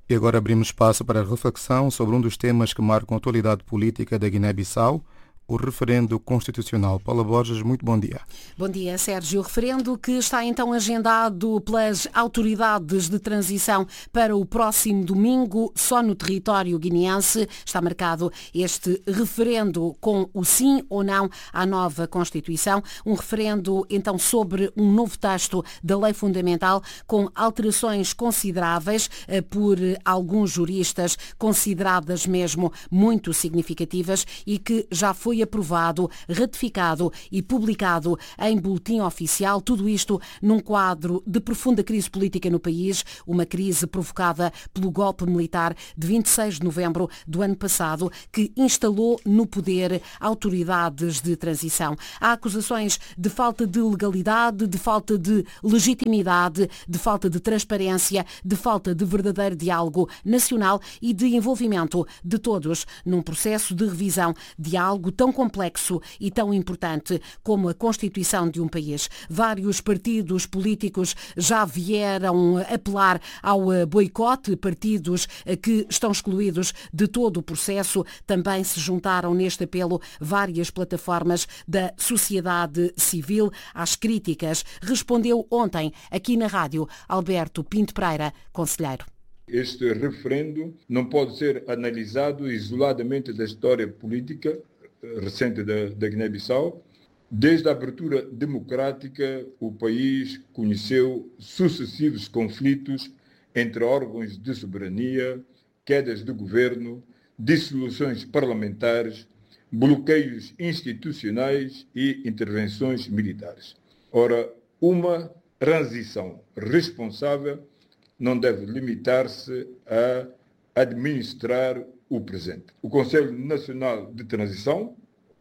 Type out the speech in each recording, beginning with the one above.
E agora abrimos espaço para a reflexão sobre um dos temas que marcam a atualidade política da Guiné-Bissau, o referendo constitucional. Paula Borges, muito bom dia. Bom dia, Sérgio. O referendo que está então agendado pelas autoridades de transição para o próximo domingo, só no território guineense, está marcado este referendo com o sim ou não à nova Constituição. Um referendo então sobre um novo texto da Lei Fundamental com alterações consideráveis por alguns juristas, consideradas mesmo muito significativas e que já foi aprovado, ratificado e publicado em boletim oficial, tudo isto num quadro de profunda crise política no país, uma crise provocada pelo golpe militar de 26 de novembro do ano passado, que instalou no poder autoridades de transição. Há acusações de falta de legalidade, de falta de legitimidade, de falta de transparência, de falta de verdadeiro diálogo nacional e de envolvimento de todos num processo de revisão de algo tão complexo e tão importante como a Constituição de um país. Vários partidos políticos já vieram apelar ao boicote, partidos que estão excluídos de todo o processo. Também se juntaram neste apelo várias plataformas da sociedade civil às críticas. Respondeu ontem, aqui na rádio, Alberto Pinto Pereira, conselheiro. Este referendo não pode ser analisado isoladamente da história política recente da Guiné-Bissau. Desde a abertura democrática, o país conheceu sucessivos conflitos entre órgãos de soberania, quedas de governo, dissoluções parlamentares, bloqueios institucionais e intervenções militares. Ora, uma transição responsável não deve limitar-se a administrar o presente. O Conselho Nacional de Transição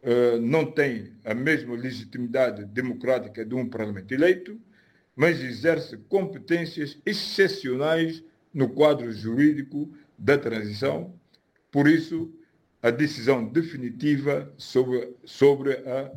não tem a mesma legitimidade democrática de um parlamento eleito, mas exerce competências excepcionais no quadro jurídico da transição. Por isso, a decisão definitiva sobre a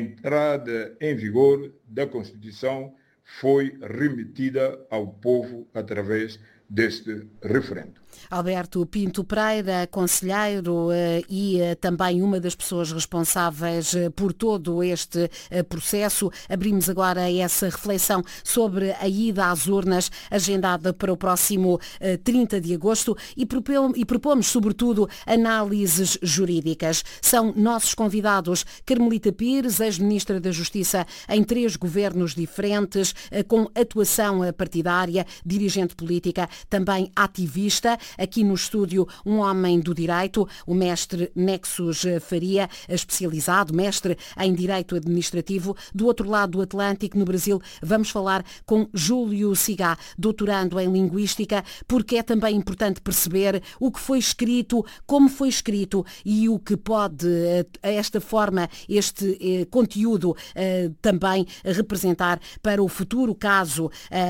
entrada em vigor da Constituição foi remetida ao povo através deste referendo. Alberto Pinto Pereira, conselheiro e também uma das pessoas responsáveis por todo este processo. Abrimos agora essa reflexão sobre a ida às urnas agendada para o próximo 30 de agosto e propomos, sobretudo, análises jurídicas. São nossos convidados Carmelita Pires, ex-ministra da Justiça em 3 governos diferentes, com atuação partidária, dirigente política, também ativista. Aqui no estúdio, um homem do direito, o mestre Nexus Faria, especializado, mestre em Direito Administrativo. Do outro lado do Atlântico, no Brasil, vamos falar com Júlio Cigá, doutorando em Linguística, porque é também importante perceber o que foi escrito, como foi escrito e o que pode, esta forma, este conteúdo também representar para o futuro, caso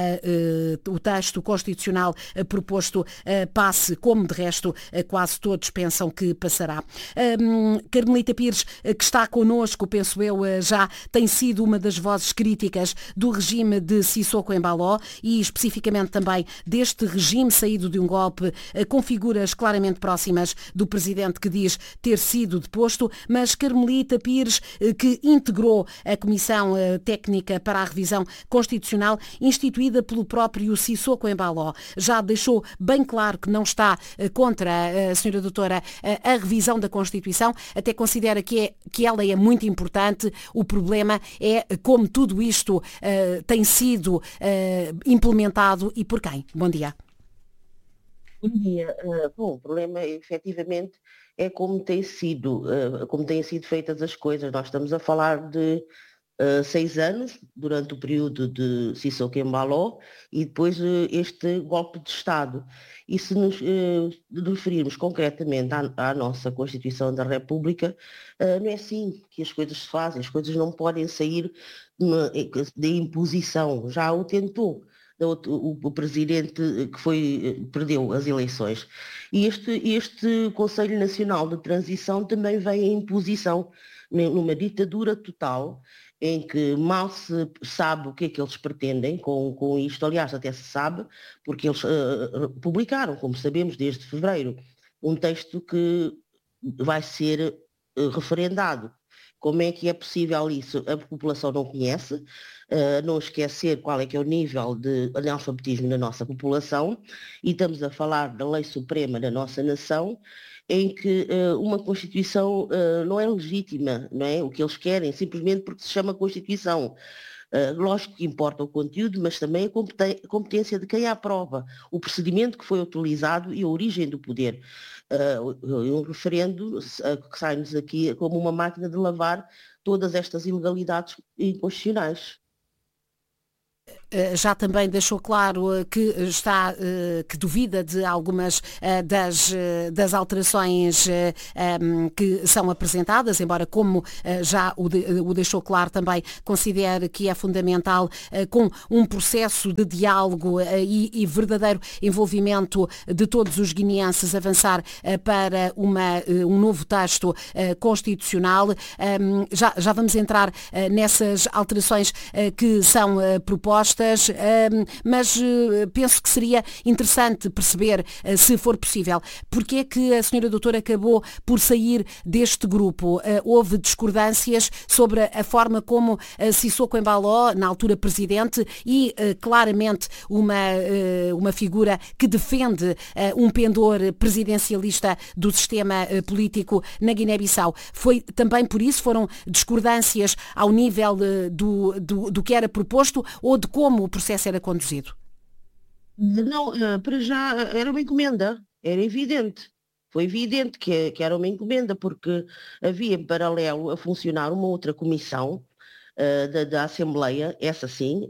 o texto constitucional proposto passe, como de resto quase todos pensam que passará. Carmelita Pires, que está connosco, penso eu, já tem sido uma das vozes críticas do regime de Sissoko Embaló e especificamente também deste regime saído de um golpe com figuras claramente próximas do presidente que diz ter sido deposto, mas Carmelita Pires, que integrou a Comissão Técnica para a Revisão Constitucional instituída pelo próprio Sissoko Embaló, já deixou bem claro que não está contra a senhora doutora a revisão da Constituição, até considera que ela é muito importante. O problema é como tudo isto tem sido implementado e por quem. Bom dia. Bom dia. Bom, o problema efetivamente é como têm sido feitas as coisas. Nós estamos a falar de 6 anos, durante o período de Sissoko Embaló, e depois este golpe de Estado. E se nos referirmos concretamente à nossa Constituição da República, não é assim que as coisas se fazem, as coisas não podem sair de imposição. Já o tentou o presidente que perdeu as eleições. E este Conselho Nacional de Transição também vem em imposição, numa ditadura total, em que mal se sabe o que é que eles pretendem com isto. Aliás, até se sabe, porque eles publicaram, como sabemos, desde fevereiro, um texto que vai ser referendado. Como é que é possível isso? A população não conhece, não esquecer qual é que é o nível de analfabetismo na nossa população, e estamos a falar da lei suprema da nossa nação, em que uma Constituição não é legítima, não é? O que eles querem, simplesmente porque se chama Constituição. Lógico que importa o conteúdo, mas também a competência de quem a aprova, o procedimento que foi utilizado e a origem do poder. Um referendo que sai-nos aqui como uma máquina de lavar todas estas ilegalidades inconstitucionais. Já também deixou claro que duvida de algumas das alterações que são apresentadas, embora, como já o deixou claro, também considere que é fundamental com um processo de diálogo e verdadeiro envolvimento de todos os guineenses avançar para um novo texto constitucional. Já vamos entrar nessas alterações que são propostas, mas penso que seria interessante perceber, se for possível, porque é que a senhora doutora acabou por sair deste grupo. Houve discordâncias sobre a forma como Sissoko Embaló, na altura presidente, e claramente uma figura que defende um pendor presidencialista do sistema político na Guiné-Bissau. Foi também por isso, foram discordâncias ao nível do que era proposto ou de como o processo era conduzido? Não, para já era uma encomenda, era evidente. Foi evidente que era uma encomenda, porque havia em paralelo a funcionar uma outra comissão da Assembleia, essa sim.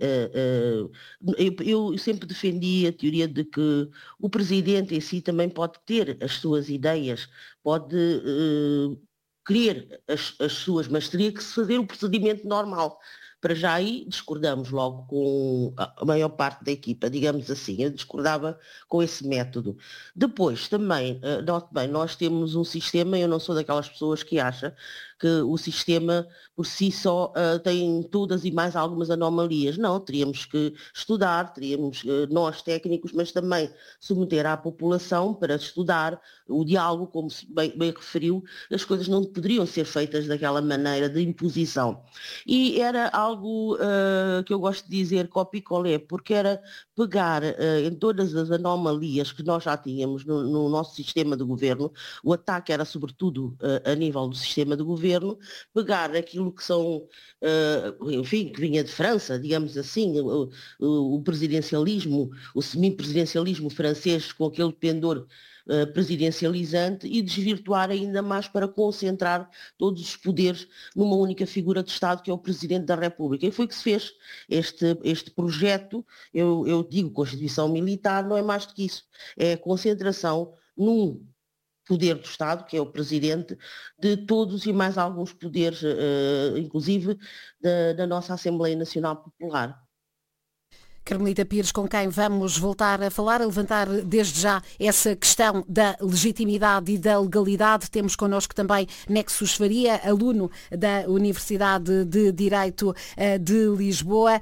Eu sempre defendi a teoria de que o Presidente em si também pode ter as suas ideias, pode querer as suas, mas teria que se fazer o procedimento normal. Para já aí discordamos logo com a maior parte da equipa, digamos assim. Eu discordava com esse método. Depois, também, note bem, nós temos um sistema, eu não sou daquelas pessoas que acham que o sistema por si só tem todas e mais algumas anomalias. Não, teríamos que estudar, teríamos nós técnicos, mas também submeter à população para estudar o diálogo, como bem referiu, as coisas não poderiam ser feitas daquela maneira de imposição. E era algo que eu gosto de dizer copy-colé, porque era pegar em todas as anomalias que nós já tínhamos no nosso sistema de governo. O ataque era sobretudo a nível do sistema de governo, pegar aquilo que são, enfim, que vinha de França, digamos assim, o presidencialismo, o semipresidencialismo francês com aquele pendor presidencializante, e desvirtuar ainda mais para concentrar todos os poderes numa única figura de Estado, que é o Presidente da República. E foi que se fez este projeto. Eu digo Constituição Militar, não é mais do que isso, é a concentração num poder do Estado, que é o Presidente, de todos e mais alguns poderes, inclusive da nossa Assembleia Nacional Popular. Carmelita Pires, com quem vamos voltar a falar, a levantar desde já essa questão da legitimidade e da legalidade. Temos connosco também Nexus Faria, aluno da Universidade de Direito de Lisboa,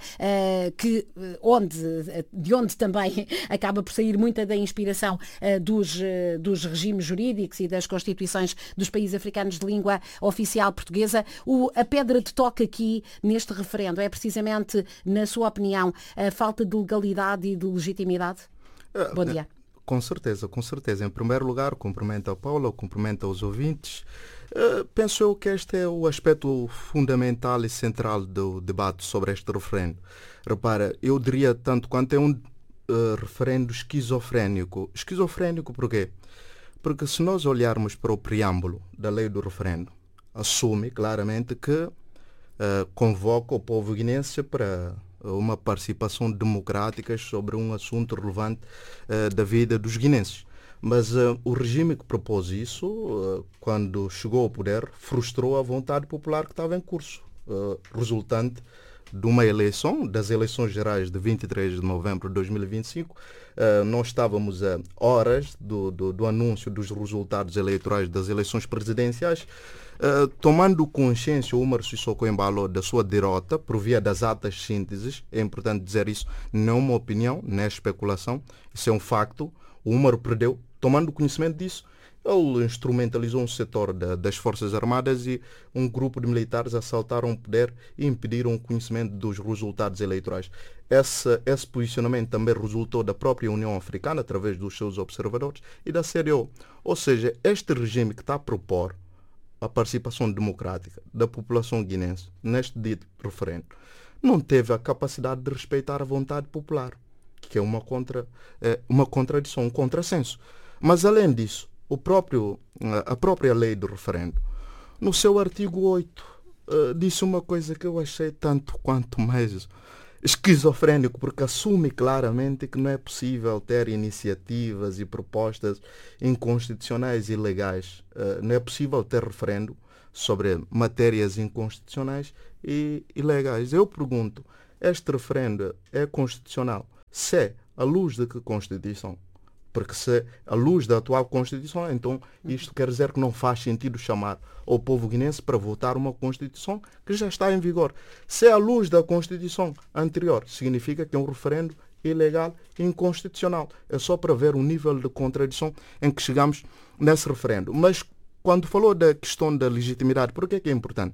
de onde também acaba por sair muita da inspiração dos regimes jurídicos e das constituições dos países africanos de língua oficial portuguesa. A pedra de toque aqui neste referendo é precisamente, na sua opinião, a falta de legalidade e de legitimidade? Bom dia. Com certeza, com certeza. Em primeiro lugar, cumprimento a Paula, cumprimento aos ouvintes. Penso eu que este é o aspecto fundamental e central do debate sobre este referendo. Repara, eu diria tanto quanto é um referendo esquizofrénico. Esquizofrénico por quê? Porque se nós olharmos para o preâmbulo da lei do referendo, assume claramente que convoca o povo guinense para uma participação democrática sobre um assunto relevante da vida dos guinenses. Mas o regime que propôs isso, quando chegou ao poder, frustrou a vontade popular que estava em curso, resultante de uma eleição, das eleições gerais de 23 de novembro de 2025. Nós estávamos a horas do anúncio dos resultados eleitorais das eleições presidenciais. Tomando consciência, o Umaro Sissoko Embalo, da sua derrota por via das atas sínteses, é importante dizer isso, não é uma opinião, não é especulação, isso é um facto. O Umaro perdeu. Tomando conhecimento disso, ele instrumentalizou um setor das Forças Armadas e um grupo de militares assaltaram o poder e impediram o conhecimento dos resultados eleitorais. Esse posicionamento também resultou da própria União Africana, através dos seus observadores, e da CDO. Ou seja, este regime que está a propor a participação democrática da população guinense neste dito referendo não teve a capacidade de respeitar a vontade popular, que é uma contradição, um contrassenso. Mas, além disso, a própria lei do referendo, no seu artigo 8, disse uma coisa que eu achei tanto quanto mais esquizofrénico, porque assume claramente que não é possível ter iniciativas e propostas inconstitucionais e ilegais. Não é possível ter referendo sobre matérias inconstitucionais e ilegais. Eu pergunto, este referendo é constitucional? Se é, à luz de que Constituição? Porque se à luz da atual Constituição, então isto quer dizer que não faz sentido chamar o povo guinense para votar uma Constituição que já está em vigor. Se é à luz da Constituição anterior, significa que é um referendo ilegal e inconstitucional. É só para ver o nível de contradição em que chegamos nesse referendo. Mas quando falou da questão da legitimidade, por que é importante?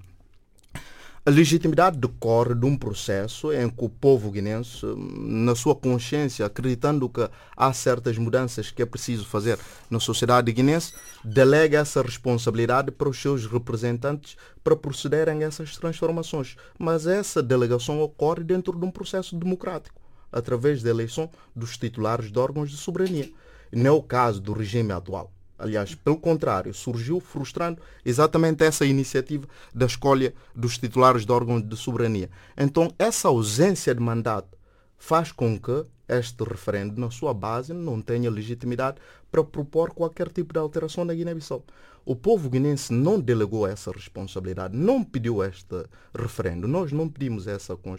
A legitimidade decorre de um processo em que o povo guinense, na sua consciência, acreditando que há certas mudanças que é preciso fazer na sociedade guinense, delega essa responsabilidade para os seus representantes para procederem a essas transformações. Mas essa delegação ocorre dentro de um processo democrático, através da eleição dos titulares de órgãos de soberania. Não é o caso do regime atual. Aliás, pelo contrário, surgiu frustrando exatamente essa iniciativa da escolha dos titulares de órgãos de soberania. Então, essa ausência de mandato faz com que este referendo, na sua base, não tenha legitimidade para propor qualquer tipo de alteração na Guiné-Bissau. O povo guinense não delegou essa responsabilidade, não pediu este referendo. Nós não pedimos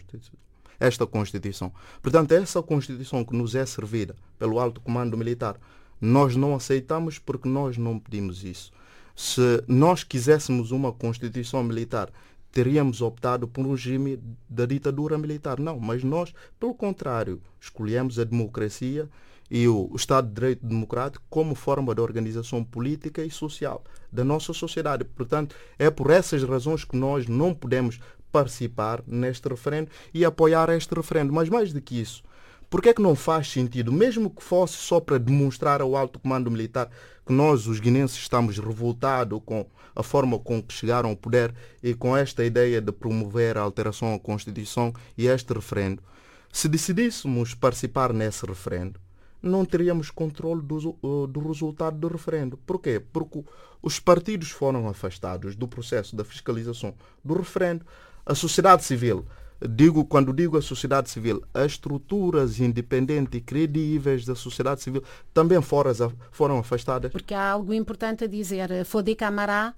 esta Constituição. Portanto, essa Constituição que nos é servida pelo Alto Comando Militar, nós não aceitamos porque nós não pedimos isso. Se nós quiséssemos uma Constituição militar, teríamos optado por um regime da ditadura militar. Não, mas nós, pelo contrário, escolhemos a democracia e o Estado de Direito Democrático como forma de organização política e social da nossa sociedade. Portanto, é por essas razões que nós não podemos participar neste referendo e apoiar este referendo. Mas mais do que isso, por que é que não faz sentido, mesmo que fosse só para demonstrar ao alto comando militar que nós, os guinenses, estamos revoltados com a forma com que chegaram ao poder e com esta ideia de promover a alteração à Constituição e este referendo? Se decidíssemos participar nesse referendo, não teríamos controle do resultado do referendo. Por quê? Porque os partidos foram afastados do processo da fiscalização do referendo. A sociedade civil, quando digo a sociedade civil, as estruturas independentes e credíveis da sociedade civil também foram afastadas. Porque há algo importante a dizer. Fodé Camará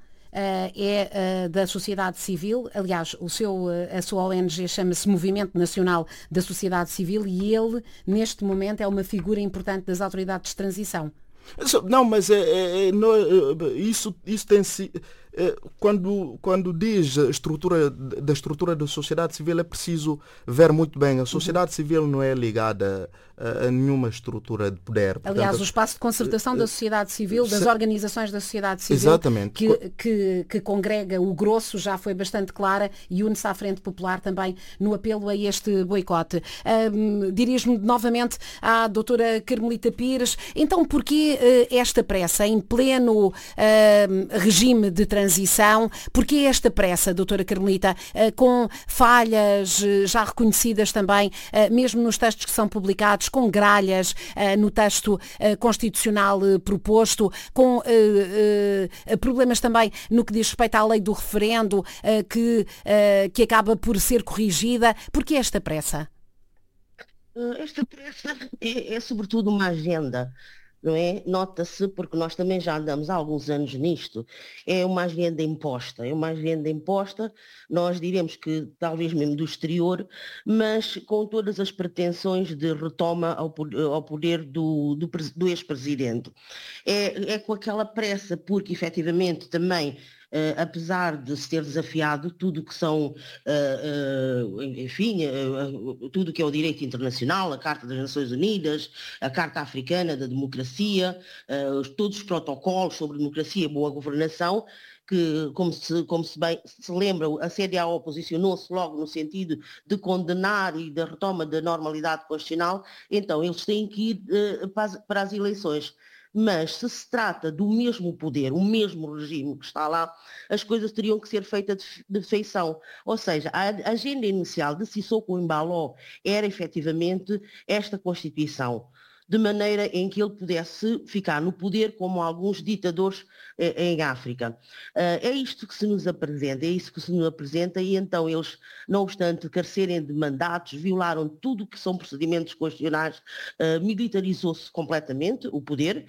é da sociedade civil, aliás, a sua ONG chama-se Movimento Nacional da Sociedade Civil e ele, neste momento, é uma figura importante das autoridades de transição. Não, mas isso tem se quando diz da estrutura da sociedade civil, é preciso ver muito bem. A sociedade civil não é ligada a nenhuma estrutura de poder. Aliás, o espaço de concertação da sociedade civil, das organizações da sociedade civil, exatamente, que congrega o grosso, já foi bastante clara e une-se à Frente Popular também no apelo a este boicote. Dirijo-me novamente à doutora Carmelita Pires. Então, porquê esta pressa em pleno regime de transição? Porquê esta pressa, doutora Carmelita, com falhas já reconhecidas também, mesmo nos textos que são publicados, com gralhas no texto constitucional proposto, com problemas também no que diz respeito à lei do referendo, que acaba por ser corrigida? Porquê esta pressa? Esta pressa é sobretudo uma agenda. não é? Nota-se, porque nós também já andamos há alguns anos nisto, é uma agenda imposta, nós diremos que talvez mesmo do exterior, mas com todas as pretensões de retoma ao poder do ex-presidente. É com aquela pressa, porque efetivamente também apesar de se ter desafiado tudo que são, enfim, tudo que é o direito internacional, a Carta das Nações Unidas, a Carta Africana da Democracia, todos os protocolos sobre democracia e boa governação, que, como se bem se lembra, a CDAO posicionou-se logo no sentido de condenar e da retoma da normalidade constitucional, então eles têm que ir para as eleições. Mas se trata do mesmo poder, o mesmo regime que está lá, as coisas teriam que ser feitas de feição. Ou seja, a agenda inicial de Sissoko Embaló era efetivamente esta Constituição, de maneira em que ele pudesse ficar no poder como alguns ditadores em África. É isto que se nos apresenta, é isso que se nos apresenta, e então eles, não obstante carecerem de mandatos, violaram tudo o que são procedimentos constitucionais, militarizou-se completamente o poder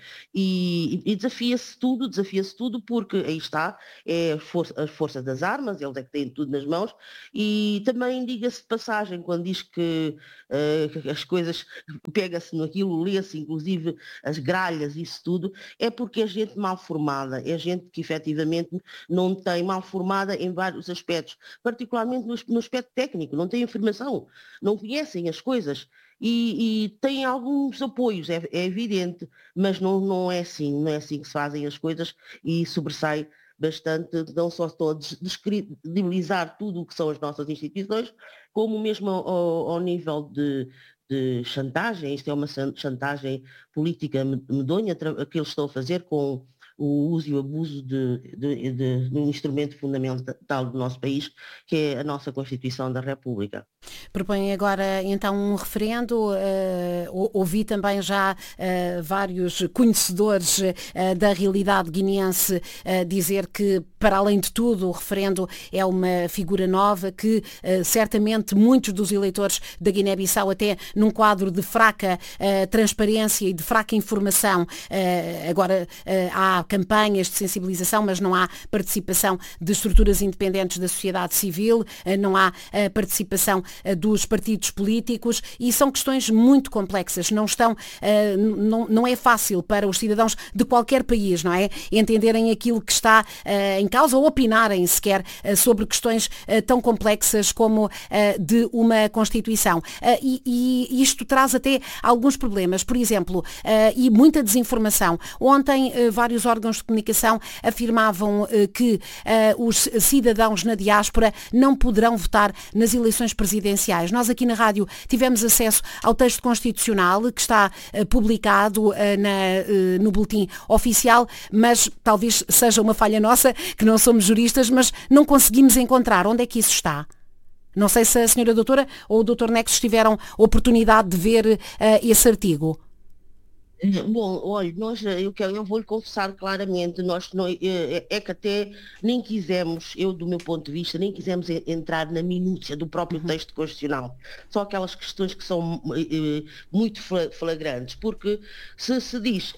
e desafia-se tudo, porque aí está, é a força das armas, eles é que têm tudo nas mãos, e também diga-se de passagem, quando diz que as coisas, pega-se naquilo, lê-se inclusive as gralhas, isso tudo, é porque é gente mal formada, é gente que efetivamente não tem, mal formada em vários aspectos, particularmente no aspecto técnico, não tem informação, não conhecem as coisas. E têm alguns apoios, é evidente, mas não é assim, não é assim que se fazem as coisas, e sobressai bastante, não só estou a descredibilizar tudo o que são as nossas instituições, como mesmo ao nível de chantagem. Isto é uma chantagem política medonha que eles estão a fazer com o uso e o abuso de um instrumento fundamental do nosso país, que é a nossa Constituição da República. Propõe agora então um referendo. Ouvi também já vários conhecedores da realidade guineense dizer que, para além de tudo, o referendo é uma figura nova que certamente muitos dos eleitores da Guiné-Bissau, até num quadro de fraca transparência e de fraca informação, agora há campanhas de sensibilização, mas não há participação de estruturas independentes da sociedade civil, não há participação dos partidos políticos, e são questões muito complexas. Não é fácil para os cidadãos de qualquer país, não é? Entenderem aquilo que está em causa ou opinarem sequer sobre questões tão complexas como de uma Constituição. E isto traz até alguns problemas, por exemplo, e muita desinformação. Ontem vários órgãos de comunicação afirmavam que os cidadãos na diáspora não poderão votar nas eleições presidenciais. Nós aqui na rádio tivemos acesso ao texto constitucional que está publicado no boletim oficial, mas talvez seja uma falha nossa, que não somos juristas, mas não conseguimos encontrar onde é que isso está. Não sei se a senhora doutora ou o doutor Nexos tiveram oportunidade de ver esse artigo. Bom, olha, eu vou-lhe confessar claramente, nós não, é que até nem quisemos, eu do meu ponto de vista, nem quisemos entrar na minúcia do próprio texto constitucional. Só aquelas questões que são muito flagrantes, porque se diz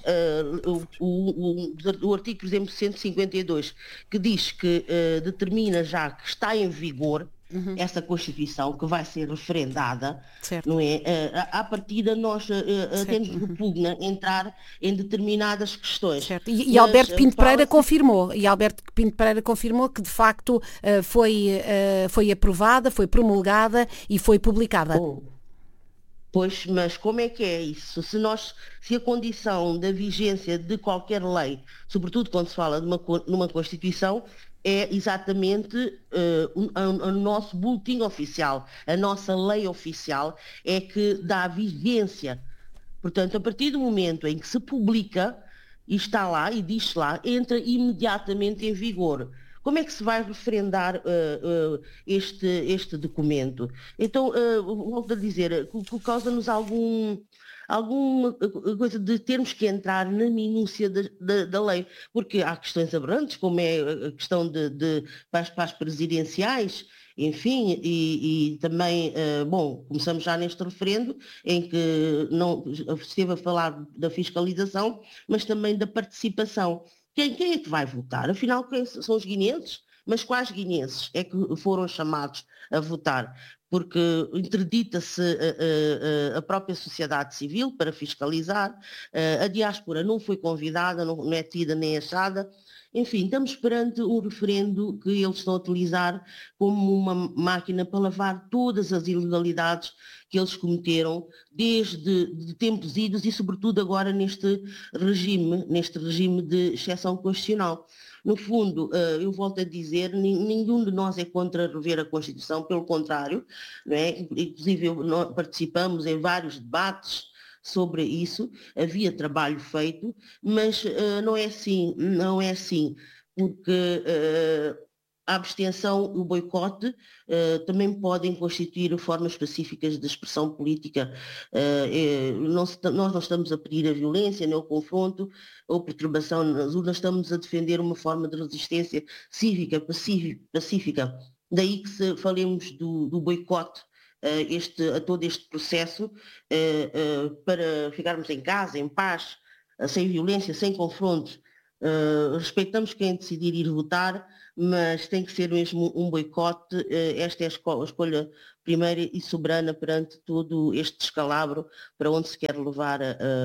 o artigo, por exemplo, 152, que diz que determina já que está em vigor essa Constituição que vai ser referendada, certo, não é? À partida nós temos repugna entrar em determinadas questões. Certo. E Alberto Pinto Pereira confirmou que de facto foi aprovada, foi promulgada e foi publicada. Pois, mas como é que é isso? Se a condição da vigência de qualquer lei, sobretudo quando se fala numa Constituição, é exatamente o nosso boletim oficial, a nossa lei oficial é que dá vigência. Portanto, a partir do momento em que se publica e está lá e diz lá, entra imediatamente em vigor. Como é que se vai referendar este documento? Então, volto a dizer, causa-nos alguma coisa de termos que entrar na minúcia da lei, porque há questões aberrantes, como é a questão para as presidenciais, enfim, e também, bom, começamos já neste referendo, em que não se esteve a falar da fiscalização, mas também da participação. Quem é que vai votar? Afinal, quem são os guineenses? Mas quais guineenses é que foram chamados a votar? Porque interdita-se a própria sociedade civil para fiscalizar, a diáspora não foi convidada, não é tida nem achada. Enfim, estamos perante um referendo que eles estão a utilizar como uma máquina para lavar todas as ilegalidades que eles cometeram desde de tempos idos e sobretudo agora neste regime de exceção constitucional. No fundo, eu volto a dizer, nenhum de nós é contra rever a Constituição, pelo contrário, não é? Inclusive nós participamos em vários debates sobre isso, havia trabalho feito, mas não é assim, porque a abstenção, o boicote, também podem constituir formas específicas de expressão política. Nós não estamos a pedir a violência, nem o confronto ou perturbação nas urnas, estamos a defender uma forma de resistência cívica, pacífica. Daí que se falemos do boicote a todo este processo, para ficarmos em casa, em paz, sem violência, sem confrontos. Respeitamos quem decidir ir votar, mas tem que ser mesmo um boicote. Esta é a escolha primeira e soberana perante todo este descalabro para onde se quer levar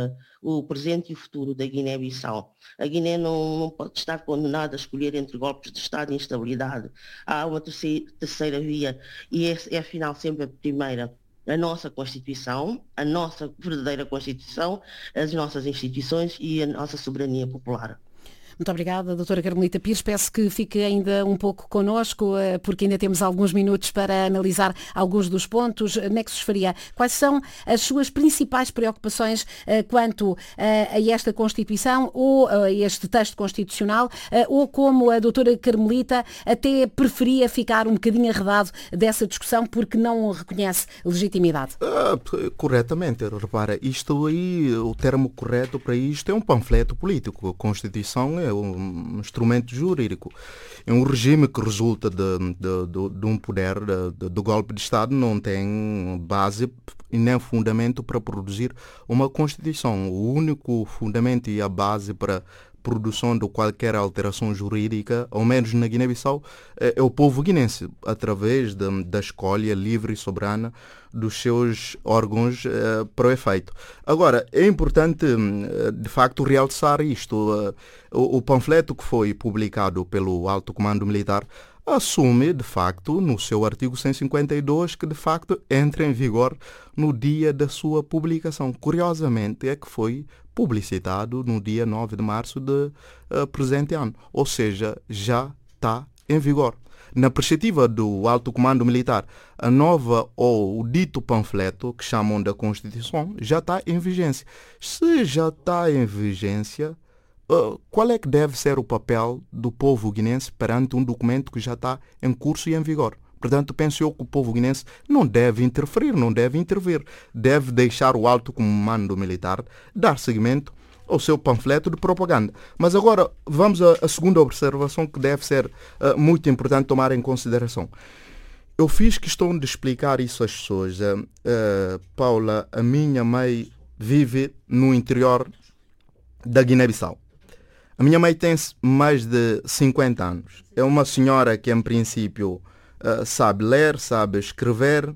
o presente e o futuro da Guiné-Bissau. A Guiné não pode estar condenada a escolher entre golpes de Estado e instabilidade. Há uma terceira via e é afinal sempre a primeira. A nossa Constituição, a nossa verdadeira Constituição, as nossas instituições e a nossa soberania popular. Muito obrigada, doutora Carmelita Pires. Peço que fique ainda um pouco connosco, porque ainda temos alguns minutos para analisar alguns dos pontos. Nexus Faria, quais são as suas principais preocupações quanto a esta Constituição ou a este texto constitucional, ou como a doutora Carmelita até preferia ficar um bocadinho arredado dessa discussão porque não reconhece legitimidade? Corretamente. Repara, isto aí, o termo correto para isto é um panfleto político. A Constituição é um instrumento jurídico. É um regime que resulta de um poder do golpe de Estado, não tem base e nem fundamento para produzir uma Constituição. O único fundamento e a base para produção de qualquer alteração jurídica, ao menos na Guiné-Bissau, é o povo guinense, através da escolha livre e soberana dos seus órgãos para o efeito. Agora, é importante, de facto, realçar isto. O panfleto que foi publicado pelo Alto Comando Militar assume, de facto, no seu artigo 152, que, de facto, entra em vigor no dia da sua publicação. Curiosamente, é que foi publicitado no dia 9 de março de presente ano. Ou seja, já está em vigor. Na perspectiva do Alto Comando Militar, a nova ou o dito panfleto, que chamam da Constituição, já está em vigência. Se já está em vigência, qual é que deve ser o papel do povo guinense perante um documento que já está em curso e em vigor? Portanto, penso eu que o povo guinense não deve interferir, não deve intervir. Deve deixar o Alto Comando Militar dar seguimento ao seu panfleto de propaganda. Mas agora vamos à segunda observação que deve ser muito importante tomar em consideração. Eu fiz questão de explicar isso às pessoas. Paula, a minha mãe vive no interior da Guiné-Bissau. A minha mãe tem mais de 50 anos. É uma senhora que, em princípio, sabe ler, sabe escrever,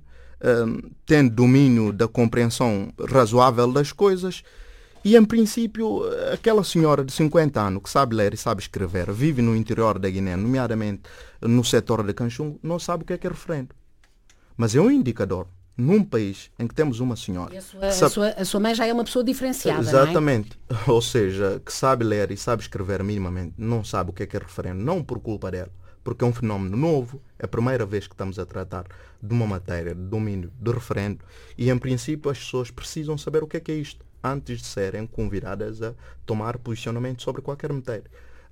tem domínio da compreensão razoável das coisas e, em princípio, aquela senhora de 50 anos que sabe ler e sabe escrever, vive no interior da Guiné, nomeadamente no setor de Canchungo, não sabe o que é referendo. Mas é um indicador. Num país em que temos uma senhora... E a sua mãe já é uma pessoa diferenciada, exatamente, não é? Ou seja, que sabe ler e sabe escrever minimamente, não sabe o que é referendo, não por culpa dela, porque é um fenómeno novo, é a primeira vez que estamos a tratar de uma matéria de domínio de referendo e, em princípio, as pessoas precisam saber o que é isto antes de serem convidadas a tomar posicionamento sobre qualquer matéria,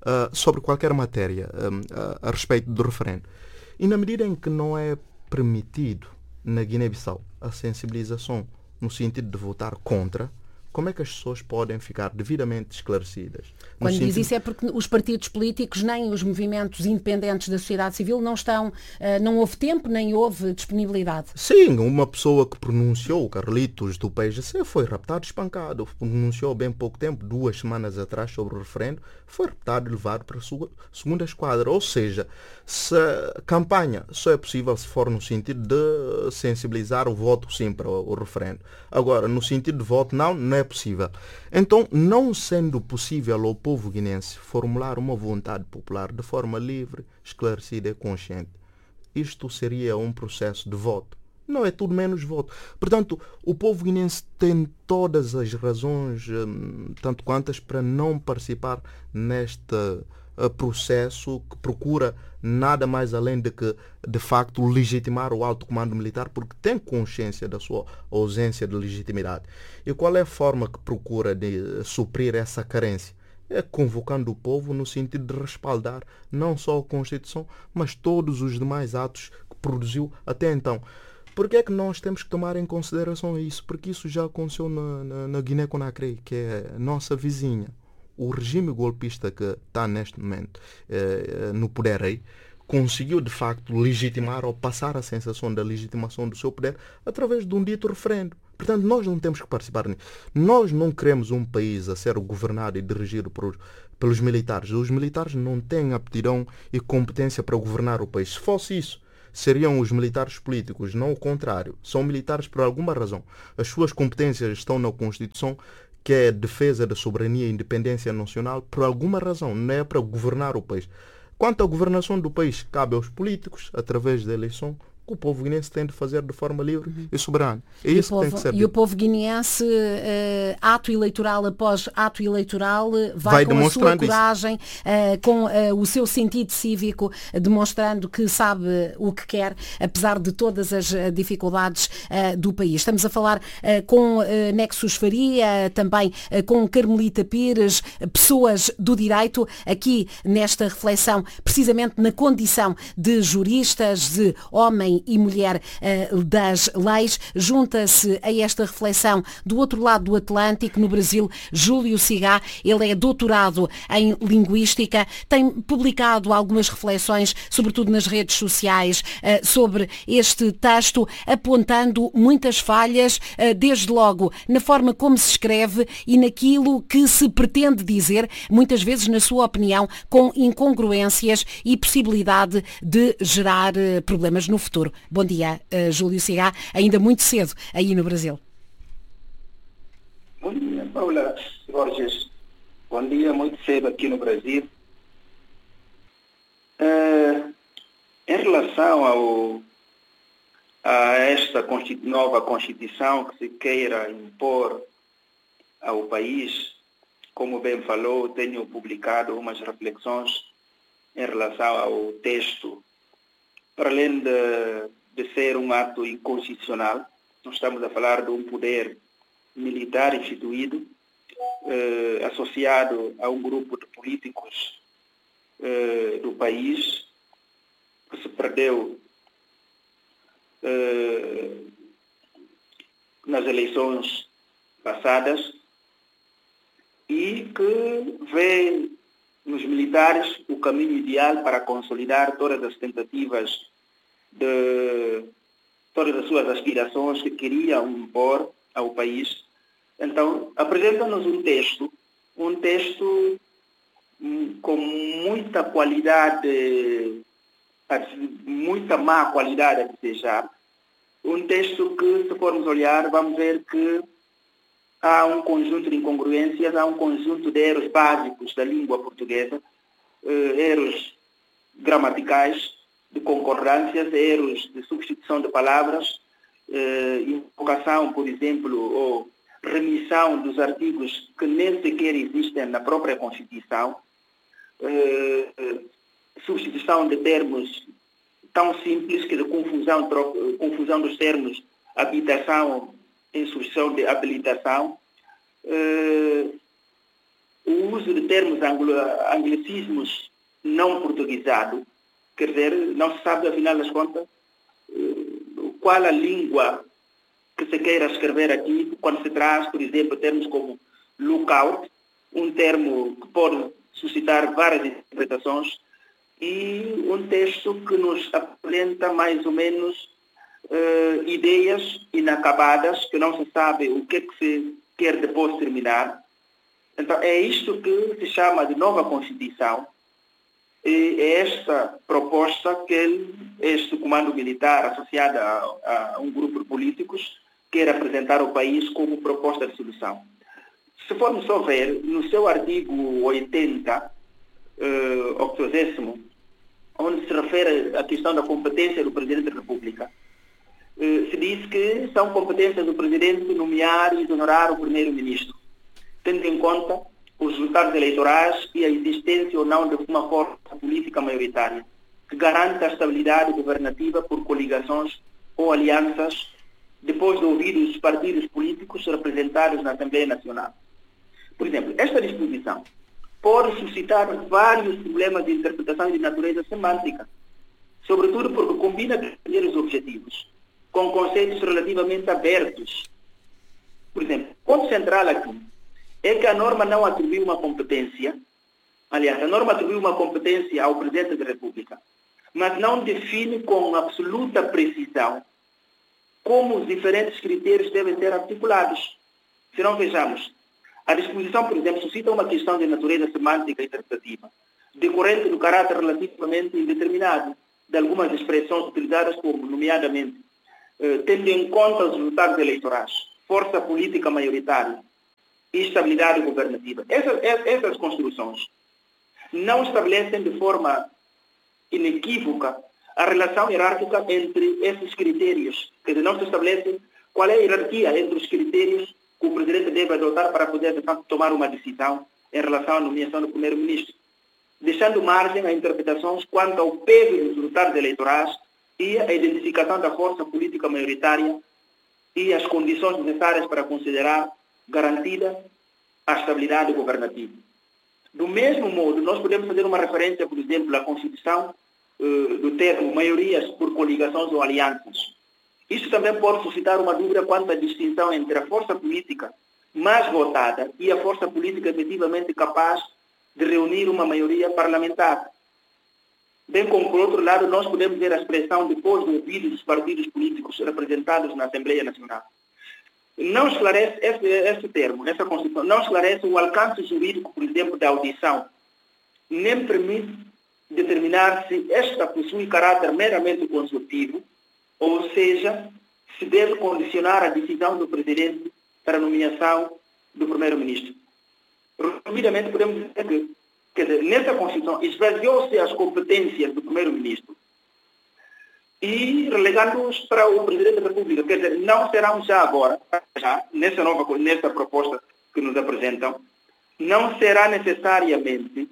a respeito do referendo. E na medida em que não é permitido na Guiné-Bissau a sensibilização no sentido de votar contra, como é que as pessoas podem ficar devidamente esclarecidas? Quando diz isso é porque os partidos políticos nem os movimentos independentes da sociedade civil não estão, não houve tempo nem houve disponibilidade. Sim, uma pessoa que pronunciou, o Carlitos do PSGC, foi raptado, espancado, pronunciou bem pouco tempo, 2 semanas atrás, sobre o referendo, foi raptado e levado para a segunda esquadra. Ou seja, se a campanha só é possível se for no sentido de sensibilizar o voto sim para o referendo. Agora, no sentido de voto, não é possível. Então, não sendo possível ao povo guinense formular uma vontade popular de forma livre, esclarecida e consciente, isto seria um processo de voto. Não é tudo menos voto. Portanto, o povo guinense tem todas as razões, tanto quantas, para não participar neste processo que procura nada mais além de que, de facto, legitimar o alto comando militar, porque tem consciência da sua ausência de legitimidade. E qual é a forma que procura de suprir essa carência? É convocando o povo no sentido de respaldar não só a Constituição, mas todos os demais atos que produziu até então. Por que é que nós temos que tomar em consideração isso? Porque isso já aconteceu na Guiné-Conakry, que é a nossa vizinha. O regime golpista que está neste momento no poder aí, conseguiu de facto legitimar ou passar a sensação da legitimação do seu poder através de um dito referendo. Portanto, nós não temos que participar nisso. Nós não queremos um país a ser governado e dirigido pelos militares. Os militares não têm aptidão e competência para governar o país. Se fosse isso, seriam os militares políticos, não o contrário. São militares por alguma razão. As suas competências estão na Constituição, que é a defesa da soberania e independência nacional, por alguma razão, não é para governar o país. Quanto à governação do país, cabe aos políticos, através da eleição, que o povo guinense tem de fazer de forma livre e soberana. É isso que tem que ser. E o povo guineense, ato eleitoral após ato eleitoral, vai com a sua coragem, com o seu sentido cívico, demonstrando que sabe o que quer, apesar de todas as dificuldades do país. Estamos a falar com Nexus Faria, também com Carmelita Pires, pessoas do direito, aqui nesta reflexão, precisamente na condição de juristas, de homem e mulher das leis. Junta-se a esta reflexão do outro lado do Atlântico, no Brasil, Júlio Cigá. Ele é doutorado em Linguística, tem publicado algumas reflexões, sobretudo nas redes sociais, sobre este texto, apontando muitas falhas, desde logo na forma como se escreve e naquilo que se pretende dizer, muitas vezes, na sua opinião, com incongruências e possibilidade de gerar problemas no futuro. Bom dia, Júlio Cigá, ainda muito cedo aí no Brasil. Bom dia, Paula Borges. Bom dia, muito cedo aqui no Brasil. Em relação a esta nova Constituição que se queira impor ao país, como bem falou, tenho publicado umas reflexões em relação ao texto. Para além de ser um ato inconstitucional, nós estamos a falar de um poder militar instituído, associado a um grupo de políticos do país, que se perdeu nas eleições passadas e que vê nos militares o caminho ideal para consolidar todas as tentativas de todas as suas aspirações que queriam impor ao país. Então, apresenta-nos um texto com muita qualidade, muita má qualidade a desejar. Um texto que, se formos olhar, vamos ver que há um conjunto de incongruências, há um conjunto de erros básicos da língua portuguesa, erros gramaticais, de concordâncias, erros de substituição de palavras, invocação, por exemplo, ou remissão dos artigos que nem sequer existem na própria Constituição, substituição de termos tão simples que de confusão dos termos habitação em substituição de habilitação, o uso de termos anglicismos não portuguesados, quer dizer, não se sabe, afinal das contas, qual a língua que se queira escrever aqui, quando se traz, por exemplo, termos como lookout, um termo que pode suscitar várias interpretações, e um texto que nos apresenta mais ou menos ideias inacabadas, que não se sabe o que se quer depois terminar. Então, é isto que se chama de nova Constituição. E é esta proposta que este comando militar, associado a um grupo de políticos, quer apresentar ao país como proposta de solução. Se formos só ver, no seu artigo 80, 80º, onde se refere à questão da competência do Presidente da República, se diz que são competências do Presidente nomear e exonerar o Primeiro-Ministro, tendo em conta os resultados eleitorais e a existência ou não de uma força política maioritária, que garante a estabilidade governativa por coligações ou alianças, depois de ouvir os partidos políticos representados na Assembleia Nacional. Por exemplo, esta disposição pode suscitar vários problemas de interpretação de natureza semântica, sobretudo porque combina os objetivos com conceitos relativamente abertos. Por exemplo, o ponto central aqui é que a norma não atribuiu uma competência, aliás, a norma atribuiu uma competência ao Presidente da República, mas não define com absoluta precisão como os diferentes critérios devem ser articulados. Se não vejamos, a disposição, por exemplo, suscita uma questão de natureza semântica e interpretativa, decorrente do caráter relativamente indeterminado de algumas expressões utilizadas como, nomeadamente, tendo em conta os resultados eleitorais, força política maioritária e estabilidade governativa. Essas construções não estabelecem de forma inequívoca a relação hierárquica entre esses critérios. Quer dizer, não se estabelece qual é a hierarquia entre os critérios que o Presidente deve adotar para poder, de facto, tomar uma decisão em relação à nomeação do Primeiro-Ministro, deixando margem a interpretações quanto ao peso dos resultados eleitorais e a identificação da força política maioritária e as condições necessárias para considerar garantida a estabilidade governativa. Do mesmo modo, nós podemos fazer uma referência, por exemplo, à Constituição do termo maiorias por coligações ou alianças. Isto também pode suscitar uma dúvida quanto à distinção entre a força política mais votada e a força política efetivamente capaz de reunir uma maioria parlamentar. Bem como, por outro lado, nós podemos ver a expressão depois de ouvir os partidos políticos representados na Assembleia Nacional. Não esclarece esse termo, essa Constituição, não esclarece o alcance jurídico, por exemplo, da audição, nem permite determinar se esta possui caráter meramente consultivo, ou seja, se deve condicionar a decisão do Presidente para a nomeação do Primeiro-Ministro. Resumidamente, podemos dizer que, quer dizer, nessa Constituição, esvaziou-se as competências do Primeiro-Ministro e relegando-os para o Presidente da República. Quer dizer, não serão já agora, nessa proposta que nos apresentam, não será necessariamente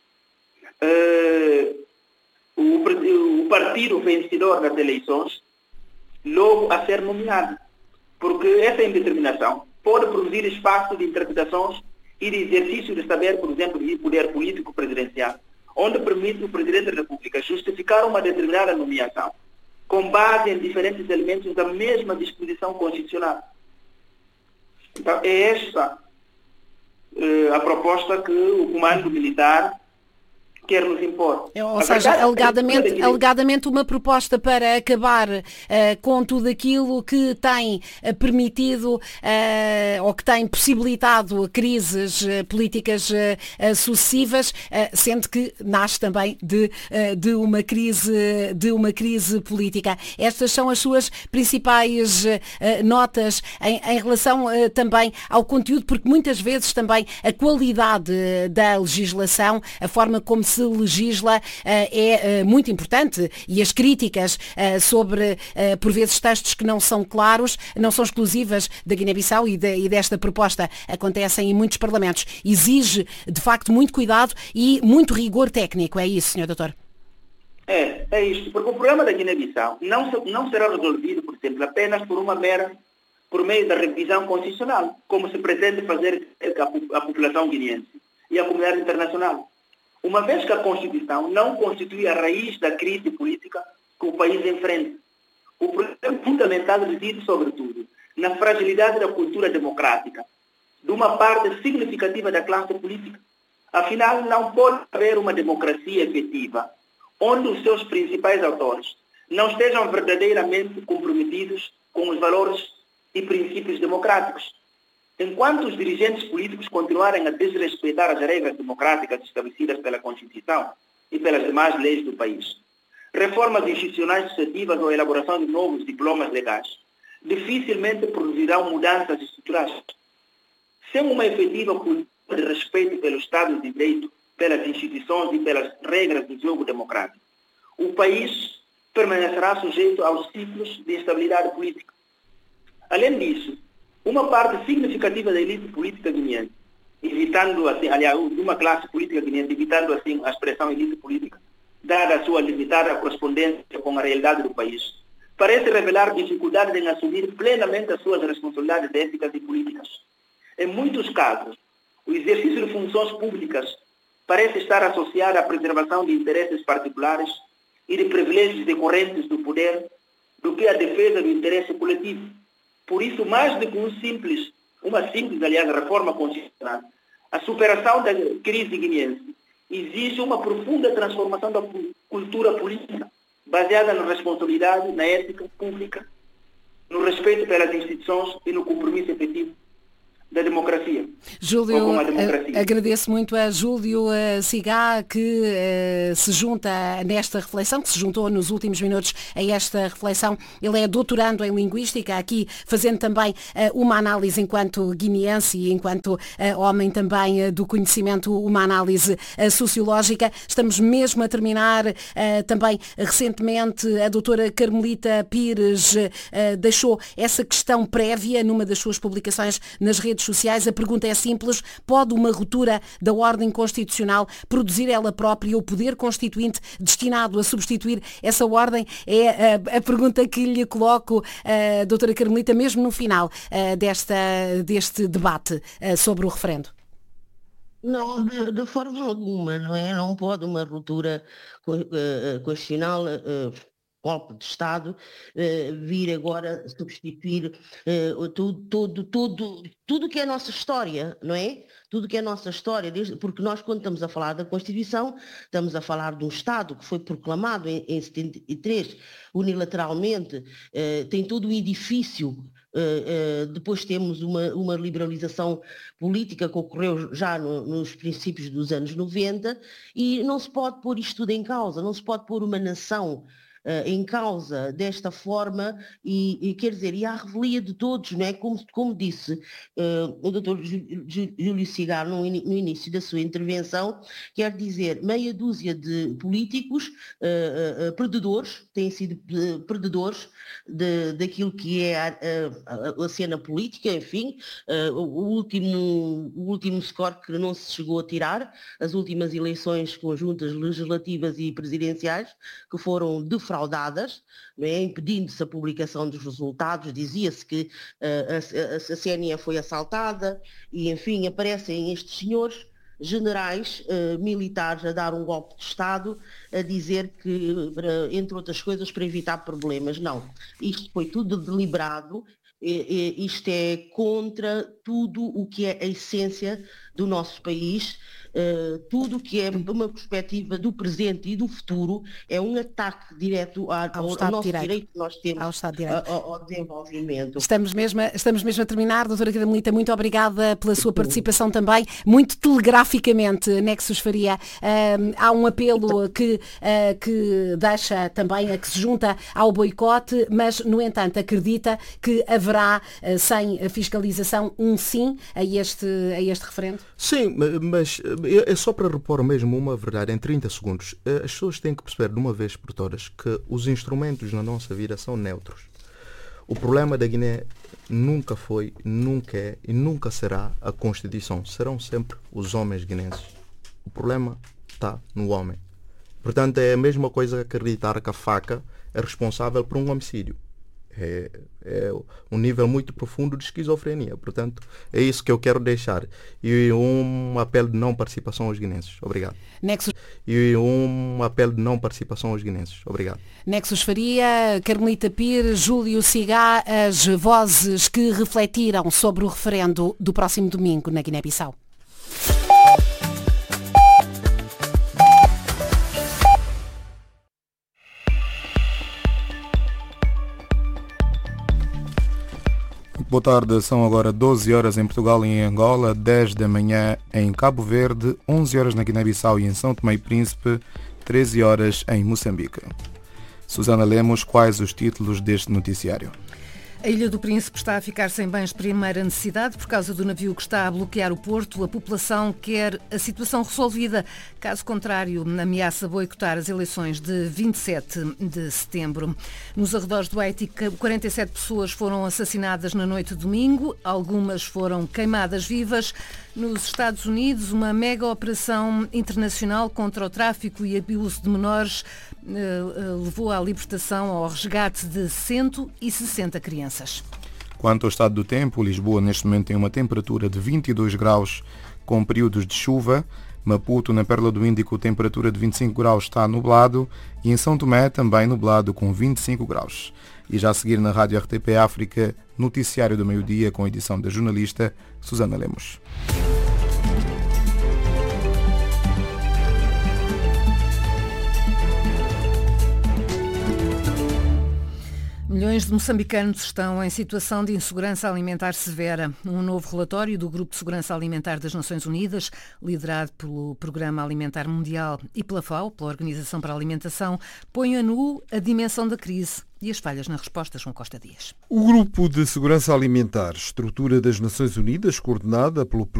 o partido vencedor das eleições logo a ser nomeado, porque essa indeterminação pode produzir espaço de interpretações e de exercício de saber, por exemplo, de poder político presidencial, onde permite o Presidente da República justificar uma determinada nomeação com base em diferentes elementos da mesma disposição constitucional. Então, é esta a proposta que o comando militar quer nos impor. Ou seja, alegadamente uma proposta para acabar com tudo aquilo que tem permitido ou que tem possibilitado crises políticas sucessivas, sendo que nasce também de uma crise política. Estas são as suas principais notas em relação também ao conteúdo, porque muitas vezes também a qualidade da legislação, a forma como se legisla é muito importante, e as críticas sobre, por vezes, textos que não são claros, não são exclusivas da Guiné-Bissau e desta proposta, acontecem em muitos parlamentos. Exige, de facto, muito cuidado e muito rigor técnico. É isso, Sr. Doutor? É isto, porque o problema da Guiné-Bissau não será resolvido, por exemplo, apenas por meio da revisão constitucional, como se pretende fazer a população guineense e a comunidade internacional. Uma vez que a Constituição não constitui a raiz da crise política que o país enfrenta. O problema fundamental reside, sobretudo, na fragilidade da cultura democrática de uma parte significativa da classe política. Afinal, não pode haver uma democracia efetiva onde os seus principais autores não estejam verdadeiramente comprometidos com os valores e princípios democráticos. Enquanto os dirigentes políticos continuarem a desrespeitar as regras democráticas estabelecidas pela Constituição e pelas demais leis do país, reformas institucionais sucessivas ou a elaboração de novos diplomas legais, dificilmente produzirão mudanças estruturais. Sem uma efetiva cultura de respeito pelo Estado de Direito, pelas instituições e pelas regras do jogo democrático, o país permanecerá sujeito aos ciclos de instabilidade política. Além disso, uma parte significativa da elite política guineense, evitando assim, aliás, de uma classe política guineense, evitando assim a expressão elite política, dada a sua limitada correspondência com a realidade do país, parece revelar dificuldades em assumir plenamente as suas responsabilidades éticas e políticas. Em muitos casos, o exercício de funções públicas parece estar associado à preservação de interesses particulares e de privilégios decorrentes do poder do que à defesa do interesse coletivo. Por isso, mais do que uma simples, aliás, reforma constitucional, a superação da crise guineense exige uma profunda transformação da cultura política, baseada na responsabilidade, na ética pública, no respeito pelas instituições e no compromisso efetivo da democracia. Júlio, agradeço muito a Júlio Cigá, que se junta nesta reflexão, que se juntou nos últimos minutos a esta reflexão. Ele é doutorando em Linguística, aqui fazendo também uma análise enquanto guineense e enquanto homem também do conhecimento, uma análise sociológica. Estamos mesmo a terminar. Também recentemente a doutora Carmelita Pires deixou essa questão prévia numa das suas publicações nas redes sociais. A pergunta é simples: pode uma ruptura da ordem constitucional produzir ela própria o poder constituinte destinado a substituir essa ordem? É a pergunta que lhe coloco, doutora Carmelita, mesmo no final deste debate sobre o referendo. Não, de forma alguma, não é? Não pode uma ruptura constitucional, golpe de Estado, vir agora substituir tudo que é a nossa história, não é? Tudo que é a nossa história, porque nós, quando estamos a falar da Constituição, estamos a falar de um Estado que foi proclamado em 73, unilateralmente, tem todo o edifício. Depois temos uma liberalização política que ocorreu já nos princípios dos anos 90, e não se pode pôr isto tudo em causa, não se pode pôr uma nação em causa desta forma, e quer dizer, e à revelia de todos, não é? Como disse o Dr. Júlio Cigá no início da sua intervenção, quer dizer, meia dúzia de políticos perdedores, têm sido perdedores daquilo que é a cena política, enfim, o último score que não se chegou a tirar, as últimas eleições conjuntas legislativas e presidenciais, que foram defraudadas, não é? Impedindo-se a publicação dos resultados. Dizia-se que a CNE foi assaltada e, enfim, aparecem estes senhores generais militares a dar um golpe de Estado, a dizer que, entre outras coisas, para evitar problemas. Não, isto foi tudo deliberado. Isto é contra tudo o que é a essência do nosso país. Tudo o que é uma perspectiva do presente e do futuro é um ataque direto ao nosso direito que nós temos ao desenvolvimento. Estamos mesmo a terminar. Doutora Carmelita, muito obrigada pela sua participação também. Muito telegraficamente, Nexus Faria, há um apelo que deixa também, a que se junta ao boicote, mas, no entanto, acredita que haverá, sem fiscalização, um sim a este referendo? Sim, mas é só para repor mesmo uma verdade em 30 segundos. As pessoas têm que perceber de uma vez por todas que os instrumentos na nossa vida são neutros. O problema da Guiné nunca foi, nunca é e nunca será a Constituição. Serão sempre os homens guinenses. O problema está no homem. Portanto, é a mesma coisa que acreditar que a faca é responsável por um homicídio. É um nível muito profundo de esquizofrenia. Portanto, é isso que eu quero deixar. E um apelo de não participação aos guinenses. Obrigado. Nexus. E um apelo de não participação aos guinenses. Obrigado. Nexus Faria, Carmelita Pires, Júlio Cigá, as vozes que refletiram sobre o referendo do próximo domingo na Guiné-Bissau. Boa tarde, são agora 12 horas em Portugal e em Angola, 10 da manhã em Cabo Verde, 11 horas na Guiné-Bissau e em São Tomé e Príncipe, 13 horas em Moçambique. Susana Lemos, quais os títulos deste noticiário? A Ilha do Príncipe está a ficar sem bens de primeira necessidade por causa do navio que está a bloquear o porto. A população quer a situação resolvida. Caso contrário, ameaça boicotar as eleições de 27 de setembro. Nos arredores do Haiti, 47 pessoas foram assassinadas na noite de domingo. Algumas foram queimadas vivas. Nos Estados Unidos, uma mega operação internacional contra o tráfico e abuso de menores levou à libertação, ao resgate de 160 crianças. Quanto ao estado do tempo, Lisboa neste momento tem uma temperatura de 22 graus com períodos de chuva. Maputo, na Perla do Índico, temperatura de 25 graus, está nublado. E em São Tomé, também nublado com 25 graus. E já a seguir na Rádio RTP África, noticiário do meio-dia com a edição da jornalista Susana Lemos. Milhões de moçambicanos estão em situação de insegurança alimentar severa. Um novo relatório do Grupo de Segurança Alimentar das Nações Unidas, liderado pelo Programa Alimentar Mundial e pela FAO, pela Organização para a Alimentação, põe a nu a dimensão da crise e as falhas na resposta. João Costa Dias. O Grupo de Segurança Alimentar, estrutura das Nações Unidas, coordenada pelo